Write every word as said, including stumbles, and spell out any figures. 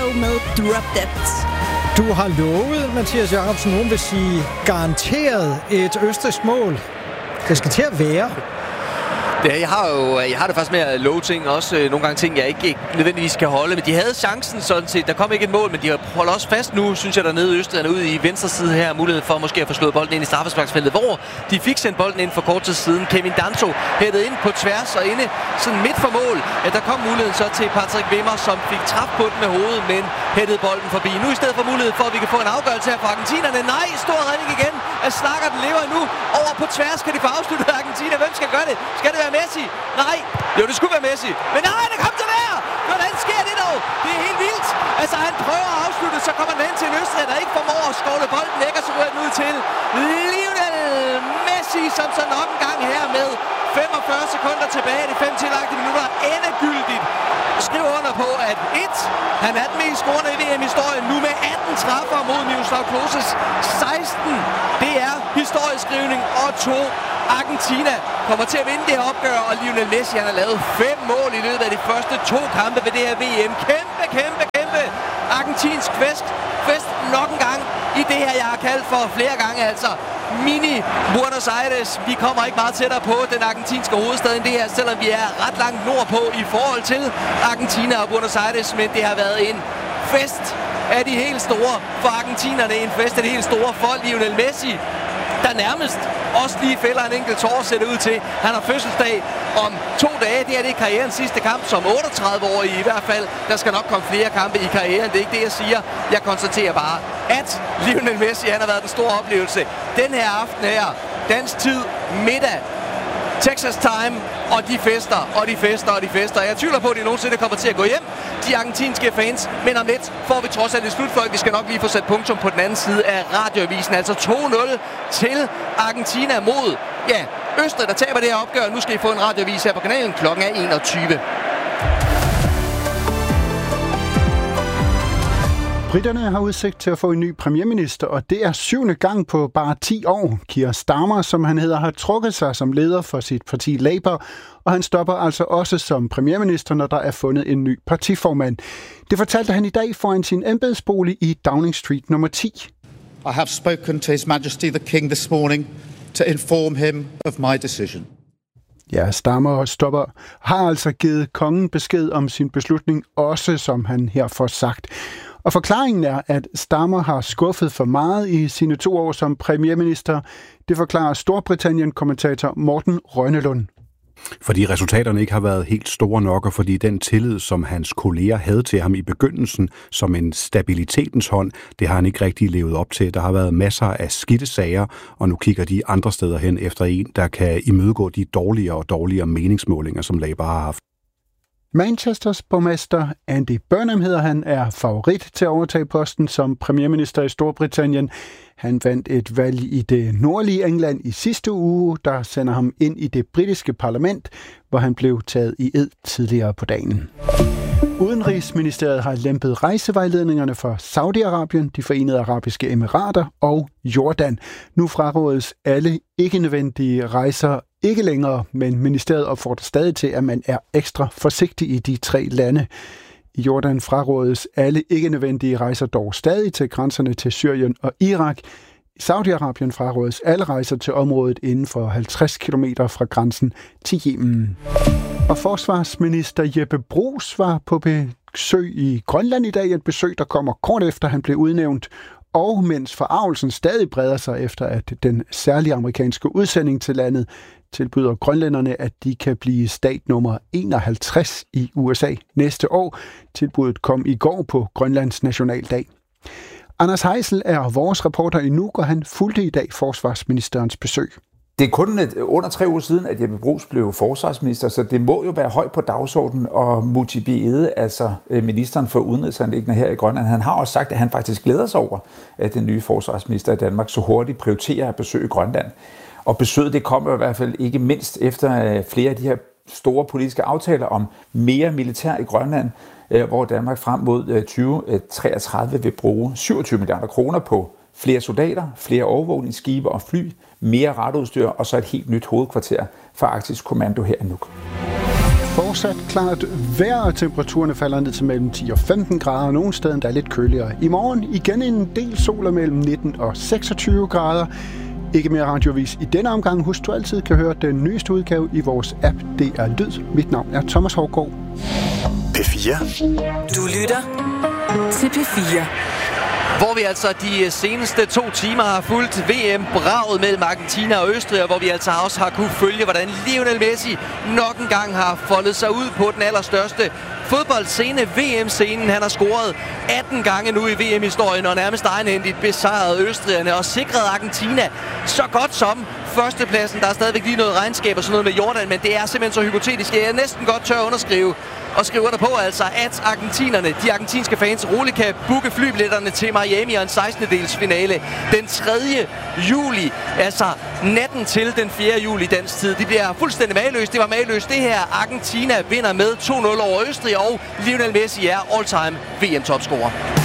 med Drop Dead. Du har lovet, Mathias Jacobsen, hun vil sige garanteret et østrigsk mål. Det skal til at være. Ja, jeg har jo jeg har det faktisk med at love ting, også øh, nogle gange ting, jeg ikke, ikke nødvendigvis kan holde. Men de havde chancen sådan set. Der kom ikke et mål, men de holder også fast nu, synes jeg, dernede i Østrig, ude i venstre side her. Mulighed for måske at få slået bolden ind i straffesparksfeltet, hvor de fik sendt bolden ind for kort tid siden. Kevin Danso hættede ind på tværs og inde sådan midt for mål. Ja, der kom muligheden så til Patrick Wimmer, som fik træf på den med hovedet, men hættede bolden forbi. Nu i stedet for mulighed for, at vi kan få en afgørelse her fra argentinerne. Nej, stor redning igen. At Snakker den lever nu. Over på tværs kan de få afsluttet Argentina. Hvem skal gøre det? Skal det være Messi? Nej. Jo, det skulle være Messi. Men nej, det kom til der! Hvordan sker det dog? Det er helt vildt. Altså, han prøver at afslutte, så kommer den hen til en Østrig, der ikke formår at skovle bolden væk, og så rører den ud til Lionel Messi, som så nok en gang her med femogfyrre sekunder tilbage i de fem tillagte minutter endegyldigt skriver under på, at et, han er den mest scorende i V M-historien, nu med atten træffer mod Miroslav Kloses seksten. Det er historieskrivning, og to, Argentina kommer til at vinde det her opgør, og Lionel Messi, han har lavet fem mål i løbet af de første to kampe ved det her V M. Kæmpe, kæmpe, kæmpe argentinsk fest. Fest nok en gang i det her, jeg har kaldt for flere gange, altså mini Buenos Aires. Vi kommer ikke meget tættere på den argentinske hovedstad end det her, selvom vi er ret langt nordpå i forhold til Argentina og Buenos Aires, men det har været en fest af de helt store for argentinerne, en fest af de helt store for Lionel Messi, der nærmest også lige fælder en enkelt tår, ser det ud til. Han har fødselsdag om to dage. Det er det i karrierens sidste kamp som otteogtredive-årig i hvert fald. Der skal nok komme flere kampe i karrieren. Det er ikke det, jeg siger. Jeg konstaterer bare, at Lionel Messi, han har været den store oplevelse. Den her aften her, dansk tid, middag, Texas time, og de fester, og de fester, og de fester. Jeg tvivler på, at de nogensinde kommer til at gå hjem, de argentinske fans, men om lidt får vi trods alt et slutfolk. Vi skal nok lige få sat punktum på den anden side af radioavisen. Altså to nul til Argentina mod, ja, Østrig, der taber det her opgør. Nu skal I få en radioavis her på kanalen. Klokken er enogtyve. Briterne har udsigt til at få en ny premierminister, og det er syvende gang på bare ti år. Keir Starmer, som han hedder, har trukket sig som leder for sit parti Labour, og han stopper altså også som premierminister, når der er fundet en ny partiformand. Det fortalte han i dag foran sin embedsbolig i Downing Street nummer ti. I have spoken to His Majesty the King this morning to inform him of my decision. Ja, Starmer stopper har altså givet kongen besked om sin beslutning, også som han her får sagt. Og forklaringen er, at Starmer har skuffet for meget i sine to år som premierminister. Det forklarer Storbritannien-kommentator Morten Rønnelund. Fordi resultaterne ikke har været helt store nok, og fordi den tillid, som hans kolleger havde til ham i begyndelsen som en stabilitetens hånd, det har han ikke rigtig levet op til. Der har været masser af skidte sager, og nu kigger de andre steder hen efter en, der kan imødegå de dårligere og dårligere meningsmålinger, som Labour har haft. Manchesters borgmester Andy Burnham hedder han, er favorit til at overtage posten som premierminister i Storbritannien. Han vandt et valg i det nordlige England i sidste uge, der sender ham ind i det britiske parlament, hvor han blev taget i ed tidligere på dagen. Udenrigsministeriet har lempet rejsevejledningerne for Saudi-Arabien, de Forenede Arabiske Emirater og Jordan. Nu frarådes alle ikke-nødvendige rejser ikke længere, men ministeriet opfordrer stadig til, at man er ekstra forsigtig i de tre lande. I Jordan frarådes alle ikke-nødvendige rejser dog stadig til grænserne til Syrien og Irak. I Saudi-Arabien frarådes alle rejser til området inden for halvtreds kilometer fra grænsen til Yemen. Og forsvarsminister Jeppe Bruus var på besøg i Grønland i dag, et besøg, der kommer kort efter han blev udnævnt, og mens forargelsen stadig breder sig efter, at den særlige amerikanske udsending til landet tilbyder grønlænderne, at de kan blive stat nummer enoghalvtreds i U S A næste år. Tilbuddet kom i går på Grønlands nationaldag. Anders Heisel er vores reporter i Nuuk, og han fulgte i dag forsvarsministerens besøg. Det er kun under tre uger siden, at Jeppe Bruus blev forsvarsminister, så det må jo være højt på dagsordenen, og Mujibi Ede, altså ministeren for udenrigsanliggender her i Grønland, han har også sagt, at han faktisk glæder sig over, at den nye forsvarsminister i Danmark så hurtigt prioriterer at besøge Grønland. Og besøget det kommer i hvert fald ikke mindst efter flere af de her store politiske aftaler om mere militær i Grønland, hvor Danmark frem mod tyve treogtredive vil bruge syvogtyve milliarder kroner på flere soldater, flere overvågningsskibe og fly, mere radioudstyr og så et helt nyt hovedkvarter for Arktisk Kommando her i Nuuk. Fortsat klart vejr, og temperaturerne falder ned til mellem ti og femten grader, og nogle steder der er lidt køligere. I morgen igen en del sol og mellem nitten og seksogtyve grader. Ikke mere radiovis i denne omgang. Husk, du altid kan høre den nyeste udgave i vores app. Det er Lyd. Mit navn er Thomas Haugaard. P fire. Du lytter til P fire. Hvor vi altså de seneste to timer har fulgt V M-braget mellem Argentina og Østrig, og hvor vi altså også har kunne følge, hvordan Lionel Messi nok en gang har foldet sig ud på den allerstørste fodboldscene, V M-scenen. Han har scoret atten gange nu i V M-historien, og nærmest egenhændigt besejret østrigerne og sikret Argentina så godt som førstepladsen. Der er stadigvæk lige noget regnskab og sådan noget med Jordan, men det er simpelthen så hypotetisk. Jeg er næsten godt tør at underskrive og skriver der på altså, at argentinerne, de argentinske fans, roligt kan booke flybilletterne til Miami og en sekstende-dels finale den tredje juli. Altså natten til den fjerde juli dansk tid. De bliver fuldstændig mageløst. Det var mageløst det her. Argentina vinder med to nul over Østrig, og Lionel Messi er all-time V M-topscorer.